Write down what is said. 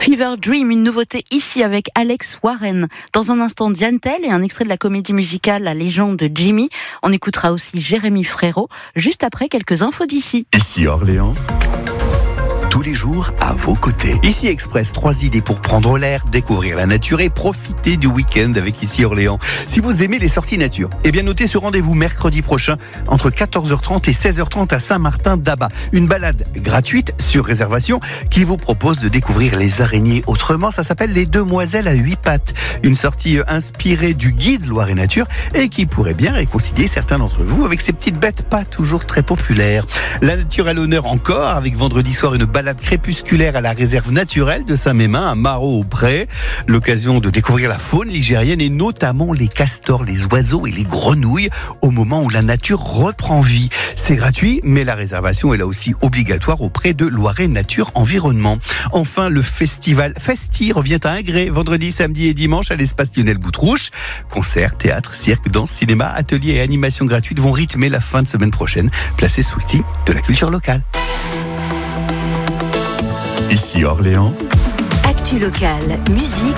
Fever Dream, une nouveauté ici avec Alex Warren. Dans un instant, Diane Tell et un extrait de la comédie musicale La légende de Jimmy. On écoutera aussi Jérémy Frérot, juste après quelques infos d'ici. Ici Orléans. Tous les jours à vos côtés. Ici Express, 3 idées pour prendre l'air, découvrir la nature et profiter du week-end avec Ici Orléans. Si vous aimez les sorties nature, eh bien notez ce rendez-vous mercredi prochain entre 14h30 et 16h30 à Saint-Martin-d'Abat. Une balade gratuite sur réservation qui vous propose de découvrir les araignées autrement. Ça s'appelle les Demoiselles à 8 pattes. Une sortie inspirée du guide Loire et Nature et qui pourrait bien réconcilier certains d'entre vous avec ces petites bêtes pas toujours très populaires. La nature à l'honneur encore avec vendredi soir une balade crépusculaire à la réserve naturelle de Saint-Mémin à Marot-au-Pré. L'occasion de découvrir la faune ligérienne et notamment les castors, les oiseaux et les grenouilles au moment où la nature reprend vie. C'est gratuit, mais la réservation est là aussi obligatoire auprès de Loiret Nature Environnement. Enfin, le festival Festi revient à Ingré vendredi, samedi et dimanche à l'espace Lionel Boutrouche. Concerts, théâtre, cirque, danse, cinéma, ateliers et animations gratuites vont rythmer la fin de semaine prochaine, placée sous le signe de la culture locale. Ici Orléans. Actu locale, musique